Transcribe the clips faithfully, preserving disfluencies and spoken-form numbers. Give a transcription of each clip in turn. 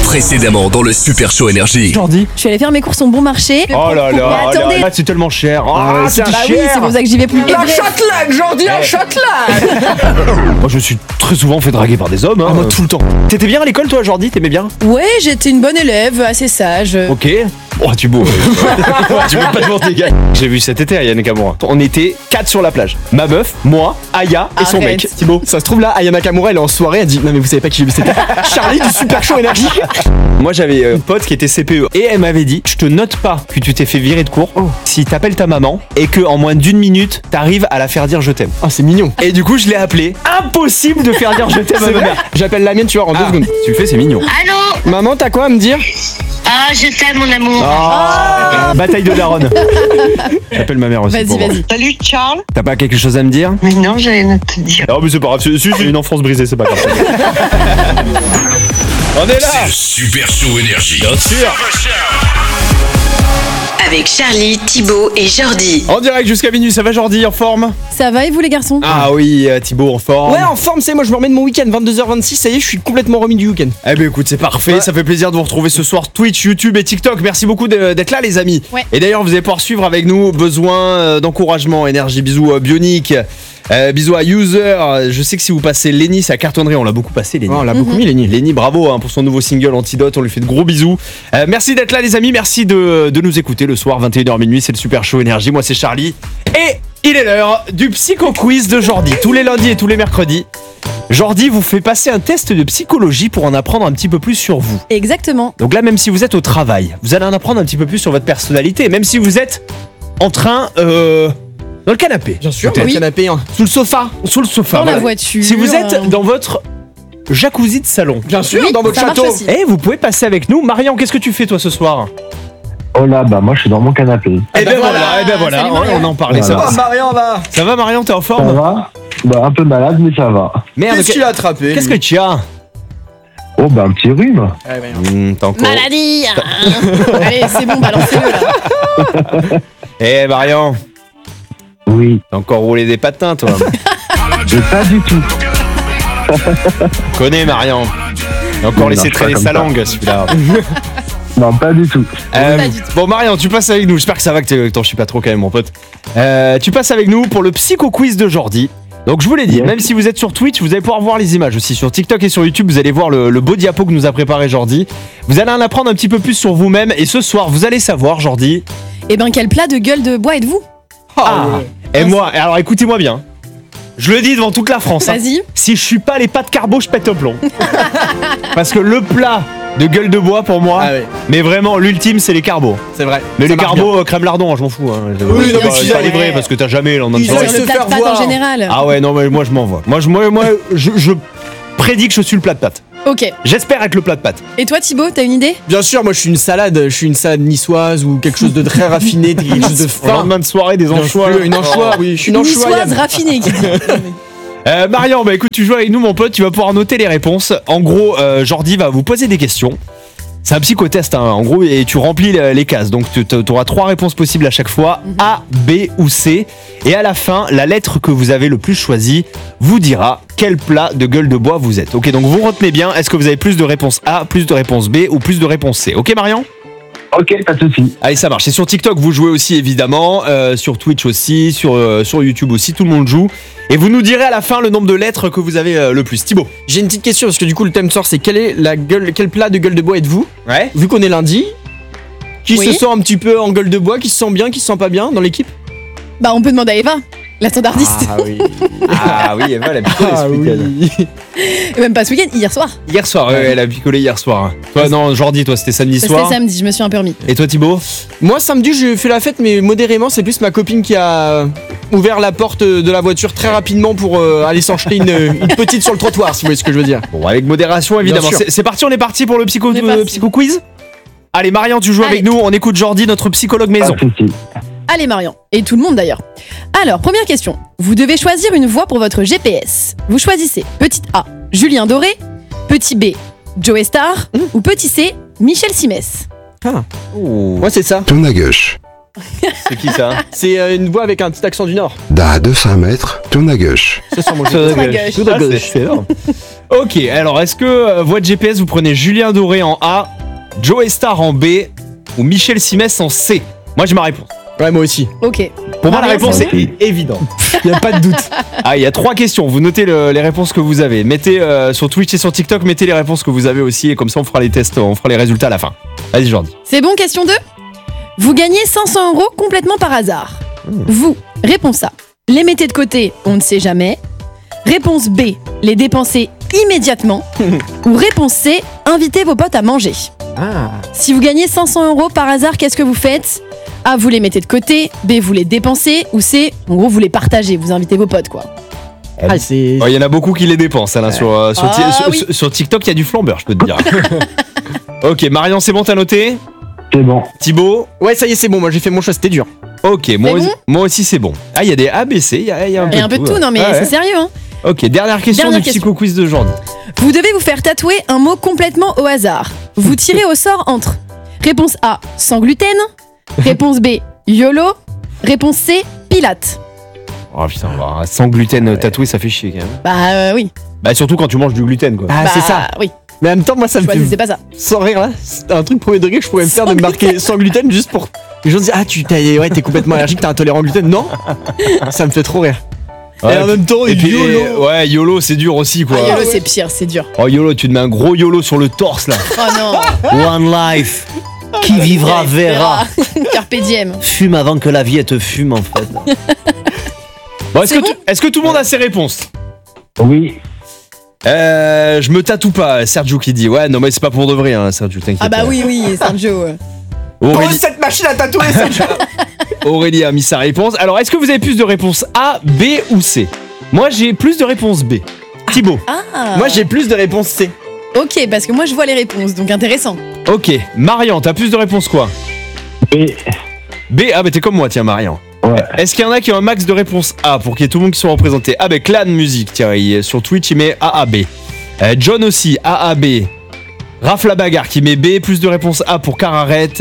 Précédemment dans le Super Show Énergie. Jordi. Je suis allée faire mes courses au bon marché. Oh là là, Mais là attendez. là, c'est tellement cher. Ah, Euh, c'est bah cher. oui, c'est pour ça que j'y vais plus. Et La bref, châtelaine, Jordi, la châtelaine. Moi, je suis très souvent fait draguer par des hommes. Hein. Ah, moi, tout le temps. T'étais bien à l'école, toi, Jordi? T'aimais bien? ouais, j'étais une bonne élève, assez sage. Ok. Oh, tu beau. Tu veux pas te mentir, gars. J'ai vu cet été à Yann Nakamura. On était quatre sur la plage. Ma meuf, moi, Aya et son Arrête. mec. Thibaut. Ça se trouve là, Aya Nakamura, elle est en soirée, elle dit non mais vous savez pas qui j'ai vu, c'était Charlie du Super Show Énergie. Moi, j'avais euh, une pote qui était C P E et elle m'avait dit je te note pas que tu t'es fait virer de cours si t'appelles ta maman et que en moins d'une minute t'arrives à la faire dire je t'aime. Oh c'est mignon. Et du coup, je l'ai appelé. Impossible de faire dire je t'aime à C'est ma vrai. mère. J'appelle la mienne, tu vois, en deux Ah, secondes. tu le fais, c'est mignon. Allô? Maman, t'as quoi à me dire? Ah, je t'aime, mon amour. Ah, bataille de daronne. J'appelle ma mère aussi. Vas-y, pour voir. vas-y. Salut, Charles. T'as pas quelque chose à me dire? Mais non, j'allais rien te dire. Non, mais c'est pas grave. C'est c'est une enfance brisée, c'est pas grave. On est là. C'est le Super Show Énergie. Bien sûr. Avec Charlie, Thibaut et Jordi. En direct jusqu'à minuit, ça va Jordi, en forme? Ça va et vous les garçons? Ah oui, euh, Thibaut en forme. Ouais, en forme, c'est moi, je me remets de mon week-end, vingt-deux heures vingt-six, ça y est, je suis complètement remis du week-end. Eh ben écoute, c'est parfait, Ouais. ça fait plaisir de vous retrouver ce soir Twitch, YouTube et TikTok. Merci beaucoup de- d'être là les amis. Ouais. Et d'ailleurs, vous allez pouvoir suivre avec nous, besoin euh, d'encouragement, énergie, bisous euh, Bionic. Euh, bisous à User, je sais que si vous passez Lenny, ça cartonnerait, on l'a beaucoup passé Lenny. Oh, on l'a beaucoup mis, Lenny. Lenny, bravo hein, pour son nouveau single Antidote, on lui fait de gros bisous. Euh, merci d'être là les amis, merci de, de nous écouter le soir, vingt et une heures minuit, c'est le Super Show Énergie, moi c'est Charlie. Et il est l'heure du Psycho Quiz de Jordi, tous les lundis et tous les mercredis. Jordi vous fait passer un test de psychologie pour en apprendre un petit peu plus sur vous. Exactement. Donc là, même si vous êtes au travail, vous allez en apprendre un petit peu plus sur votre personnalité, même si vous êtes en train... Euh, dans le canapé. Bien sûr, peut-être. dans le canapé, hein. Sous le sofa. Sous le sofa. Dans la voilà. voiture. Si vous êtes euh, dans votre jacuzzi de salon. Bien sûr, Oui, dans votre ça marche château. aussi. Eh, vous pouvez passer avec nous. Marion, qu'est-ce que tu fais toi ce soir? Oh là, bah moi je suis dans mon canapé. Eh ben bah voilà, voilà. eh ben voilà, Salut, on, Marion. on en parlait. Voilà. Oh, Ça, Marion, va. ça va Marion, t'es en Ça forme? va? Bah un peu malade, mais ça va. Merde, Qu'est-ce qu'il a attrapé qu'est-ce que lui tu as? Oh bah un petit rhume. Ouais, ouais. Mmh, t'as encore... Maladie. hein. Allez, c'est bon, balancez-le là. Eh Marion, Oui, t'as encore roulé des patins toi. mais pas du tout. Connais Marion. T'as encore Non, laissé non, traîner pas sa comme ça. langue celui-là. Non, pas du tout. Euh, Pas du tout. bon Marion, tu passes avec nous. J'espère que ça va, que t'es- que t'en suis pas trop quand même mon pote. Euh, tu passes avec nous pour le Psycho Quiz de Jordi. Donc je vous l'ai dit, Yes. même si vous êtes sur Twitch, vous allez pouvoir voir les images aussi. Sur TikTok et sur YouTube, vous allez voir le, le beau diapo que nous a préparé Jordi. Vous allez en apprendre un petit peu plus sur vous-même. Et ce soir, vous allez savoir, Jordi. Eh ben, quel plat de gueule de bois êtes-vous? Ah, et moi, alors écoutez-moi bien. Je le dis devant toute la France. hein. Vas-y. Si je suis pas les pâtes carbo, je pète un plomb. Parce que le plat de gueule de bois pour moi, Ah ouais, mais vraiment l'ultime, c'est les carbos. c'est vrai. Mais Ça les marche carbos, euh, crème lardon, hein, je m'en fous. Hein. Je- Oui, je non, vais mais pas, tu je vais pas sais, livrer ouais. parce que t'as jamais le lendemain de Ils Sur soirée. veulent le se plat faire de pâtes en voir. général. Ah ouais, non, mais moi je m'envoie. Moi, je, moi, moi je, je prédis que je suis le plat de pâtes. Ok. J'espère être le plat de pâtes. Et toi, Thibaut, t'as une idée? Bien sûr, moi je suis une salade, je suis une salade niçoise ou quelque chose de très raffiné, quelque chose de Au fin. lendemain de soirée, des Bien anchois. sûr, Une anchois, oui, je suis une Une anchois. niçoise Yann. raffinée qui dit. Euh, Marion, bah écoute, tu joues avec nous, mon pote, tu vas pouvoir noter les réponses. En gros, euh, Jordi va vous poser des questions. C'est un psychotest, hein, en gros, et tu remplis les, les cases. Donc, tu auras trois réponses possibles à chaque fois, A, B ou C. Et à la fin, la lettre que vous avez le plus choisie vous dira quel plat de gueule de bois vous êtes. Ok, donc vous retenez bien, est-ce que vous avez plus de réponses A, plus de réponses B ou plus de réponses C? Ok, Marion? Ok, pas de soucis. Allez, ça marche. Et sur TikTok, vous jouez aussi, évidemment. Euh, sur Twitch aussi. Sur, euh, sur YouTube aussi. Tout le monde joue. Et vous nous direz à la fin le nombre de lettres que vous avez euh, le plus. Thibaut. J'ai une petite question parce que du coup le thème sort c'est quelle est la gueule, quel plat de gueule de bois êtes-vous? Ouais. Vu qu'on est lundi, qui Oui. se sent un petit peu en gueule de bois, qui se sent bien, qui se sent pas bien dans l'équipe? Bah, on peut demander à Eva, la standardiste. Ah oui. Ah oui, Eva, elle a picolé Ah ce week-end. oui. Et même pas ce week-end, hier soir. Hier soir, ouais, elle a picolé hier soir. Toi, non, Jordi, toi, c'était samedi C'était soir. samedi, je me suis un peu remis. Et toi, Thibaut? Moi samedi j'ai fait la fête mais modérément, c'est plus ma copine qui a ouvert la porte de la voiture très rapidement pour euh, aller s'enjeter une, une petite sur le trottoir si vous voyez ce que je veux dire. Bon, avec modération, évidemment. Bien sûr. C'est c'est parti, on est parti pour le psycho, On est euh, parti. psycho quiz. Allez, Marion, tu joues Allez. avec nous. On écoute Jordi, notre psychologue Pas maison. de soucis. Allez, Marion. Et tout le monde d'ailleurs. Alors, première question. Vous devez choisir une voie pour votre G P S. Vous choisissez petit A, Julien Doré, petit B, Joe Star ou petit C, Michel Simès. Oh, Moi c'est ça. Tourne à gauche. c'est qui ça? C'est euh, une voix avec un petit accent du nord. D'à deux cents mètres, tourne à gauche. C'est sur mon Tourne à Tourne à gauche. gauche. Tourne à gauche. C'est énorme. Ok, alors est-ce que euh, votre G P S, vous prenez Julien Doré en A, Joey Star en B ou Michel Simès en C? Moi j'ai ma réponse. Ouais, moi aussi. Ok. Pour moi la Marion, réponse c'est est évidente. Y a pas de doute. Ah, il y a trois questions, vous notez le- les réponses que vous avez. Mettez euh, sur Twitch et sur TikTok, mettez les réponses que vous avez aussi et comme ça on fera les tests, on fera les résultats à la fin. Vas-y Jordi. C'est bon, question deux. Vous gagnez cinq cents euros complètement par hasard. Vous, réponse A, les mettez de côté, on ne sait jamais. Réponse B, les dépensez immédiatement. Ou réponse C, invitez vos potes à manger. Ah. Si vous gagnez cinq cents euros par hasard, qu'est-ce que vous faites? A, vous les mettez de côté. B, vous les dépensez. Ou C, en gros, vous les partagez, vous invitez vos potes, quoi. Ah, c'est. Il y en a beaucoup qui les dépensent, Alain, sur, euh, sur, Ah, ti- sur- oui. sur- sur TikTok, il y a du flambeur, je peux te dire. Ok, Marion, c'est bon, t'as noté? C'est bon. Thibaut? Ouais, ça y est, c'est bon. Moi, j'ai fait mon choix. C'était dur. Ok, moi, C'est aussi, bon moi aussi c'est bon. Ah, il y a des A, B, C, il y a, il y a un peu Et un peu de tout, ouais. non mais Ah ouais. c'est sérieux, hein. Ok, dernière question Dernière du question. psycho-quiz de Jordi. Vous devez vous faire tatouer un mot complètement au hasard. Vous tirez au sort entre réponse A, sans gluten. Réponse B, YOLO. Réponse C, Pilate. Oh putain, bah, sans gluten tatoué, ça fait chier quand même. Bah euh, oui. Bah surtout quand tu manges du gluten quoi. Ah, Bah, c'est ça. Oui, Mais en même temps, moi, ça me choisissez fait. pas ça. Sans rire là, c'est un truc premier degré que je pourrais me faire Sans de me marquer sans gluten juste pour. Les gens disent ah tu t'es ouais, t'es complètement allergique, t'es intolérant au gluten. Non, ça me fait trop rire. Ouais, et en même temps, et puis, YOLO. ouais, YOLO c'est dur aussi quoi. Ah, YOLO, c'est pire, c'est dur. Oh YOLO, tu te mets un gros YOLO sur le torse là. Oh non. One life. Qui vivra verra. Carpe diem. Fume avant que la vie elle te fume en fait. Bon, est-ce C'est que, bon tu- est-ce que tout le monde a ses réponses? Oui. Euh, je me tatoue pas, Sergio qui dit. Ouais, non mais c'est pas pour de vrai, hein, Sergio, t'inquiète. Ah bah oui, oui, Sergio. euh. Aurélie, Oh, cette machine à tatouer, c'est Aurélie a mis sa réponse. Alors, est-ce que vous avez plus de réponses A, B ou C? Moi, j'ai plus de réponses B. Thibaut. Ah. Moi, j'ai plus de réponses C. Ok, parce que moi je vois les réponses, donc intéressant. Ok. Marian, t'as plus de réponses quoi? Et B. Ah bah t'es comme moi, tiens, Marian. ouais. Est-ce qu'il y en a qui ont un max de réponses A pour qu'il y ait tout le monde qui soit représenté? Ah bah Clan Musique, tiens, il est sur Twitch, il met A A B. Euh, John aussi, A A B. Raph la bagarre qui met B, plus de réponses A pour Cararet.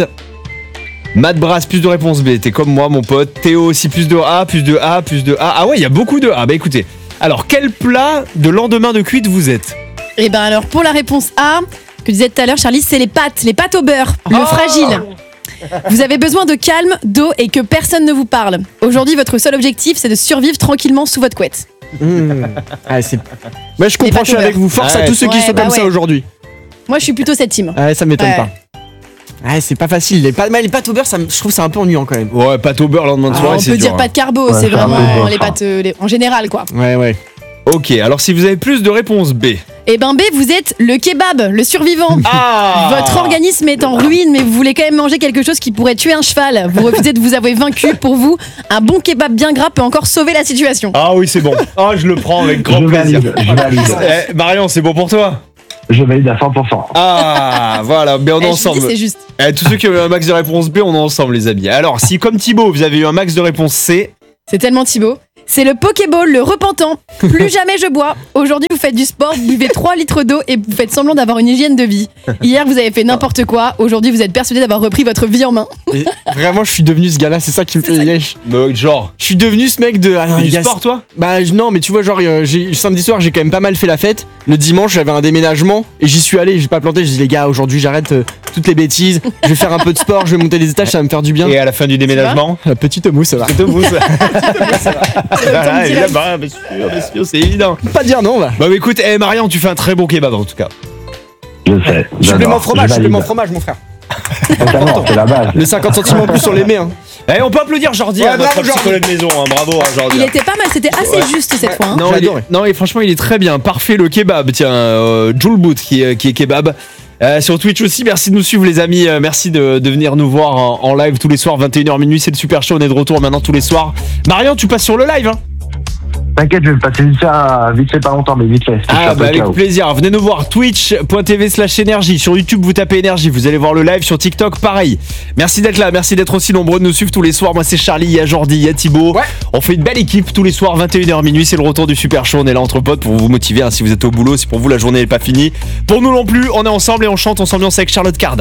Matt Brass, plus de réponses B, t'es comme moi mon pote. Théo aussi, plus de A, plus de A, plus de A. Ah ouais, il y a beaucoup de A. Bah écoutez, alors quel plat de lendemain de cuite vous êtes? Et ben alors pour la réponse A, que tu disais tout à l'heure Charlie, c'est les pâtes, les pâtes au beurre, le Oh. fragile. Vous avez besoin de calme, d'eau et que personne ne vous parle. Aujourd'hui, votre seul objectif, c'est de survivre tranquillement sous votre couette. Mmh. Ah, c'est. Ouais, je Les comprends, je suis pâtes au avec vous. Force Ouais. à tous ceux qui Ouais, sont bah comme ça ouais. aujourd'hui. Moi, je suis plutôt cette team. Ah, ça m'étonne Ouais. pas. Ah, c'est pas facile. Les pâtes, mais les pâtes au beurre, ça, me- je trouve ça un peu ennuyant quand même. Ouais, pâte au beurre lendemain de Ah, soirée, on c'est peut dur, dire hein. pas de carbo, Ouais, c'est ça vraiment va. les pâtes euh, les- en général quoi. Ouais, ouais. Ok, alors si vous avez plus de réponses B. Et ben B, vous êtes le kebab, le survivant. Ah Votre organisme est en ruine, mais vous voulez quand même manger quelque chose qui pourrait tuer un cheval. Vous refusez de vous avouer vaincu. Pour vous, un bon kebab bien gras peut encore sauver la situation. Ah oui, c'est bon. Ah, je le prends avec grand Je plaisir. valide, je valide. Eh, Marion, c'est bon pour toi? Je valide à cent pour cent. Ah, voilà, mais on est Eh, je vous ensemble. dis, c'est juste. Eh, tous ceux qui ont eu un max de réponse B, on est ensemble, les amis. Alors, si comme Thibaut, vous avez eu un max de réponse C, C'est tellement Thibaut. C'est le Pokéball, le repentant. Plus jamais je bois. Aujourd'hui, vous faites du sport, vous buvez trois litres d'eau et vous faites semblant d'avoir une hygiène de vie. Hier, vous avez fait n'importe quoi. Aujourd'hui, vous êtes persuadé d'avoir repris votre vie en main. Et vraiment, je suis devenu ce gars-là, c'est ça qui me C'est fait ça. yesh. euh, genre, Je suis devenu ce mec de. Ah, non, fais les du gars, sport, toi? Bah je- non, mais tu vois, genre euh, j'ai- samedi soir j'ai quand même pas mal fait la fête. Le dimanche j'avais un déménagement et j'y suis allé, j'ai pas planté. J'ai dit les gars, aujourd'hui j'arrête euh, toutes les bêtises. Je vais faire un peu de sport, je vais monter les étages, ça va me faire du bien. Et à la fin du déménagement, La petite mousse, ça va. c'est mousse. Voilà, direct. évidemment, bah, bien sûr, bien sûr, c'est évident. Pas dire non, va. Bah, bah, écoute, eh, Marion, tu fais un très bon kebab en tout cas. Je sais. Supplément j'adore, fromage, je supplément valide. fromage, mon frère. Totalement, c'est la base. Le cinquante centimes en plus sur les mets. Hein. Eh, on peut applaudir Jordi, Ouais, hein, notre bravo, Jordi. psychologue maison. Hein, bravo, hein, Jordi. Il était pas mal, c'était assez juste cette fois. hein. Non, J'ai il est- adoré. non, et franchement, il est très bien. Parfait le kebab. Tiens, euh, Jules Boot qui, est- qui est kebab. Euh, sur Twitch aussi, merci de nous suivre les amis, Euh, merci de, de venir nous voir en, en live tous les soirs, vingt et une heures minuit, c'est le Super Show, on est de retour maintenant tous les soirs. Marion, tu passes sur le live hein? T'inquiète, je vais me passer vite fait, à- vite fait pas longtemps, mais vite fait. Je suis Ah un peu bah avec K O. plaisir, venez nous voir, twitch.tv slash énergie, sur YouTube vous tapez énergie, vous allez voir le live, sur TikTok pareil. Merci d'être là, merci d'être aussi nombreux de nous suivre tous les soirs, moi c'est Charlie, il y a Jordi, il y a Thibaut. Ouais. On fait une belle équipe tous les soirs, vingt et une heures minuit, c'est le retour du Super Show, on est là entre potes pour vous motiver, hein, si vous êtes au boulot, si pour vous la journée n'est pas finie. Pour nous non plus, on est ensemble et on chante, on s'ambiance avec Charlotte Card.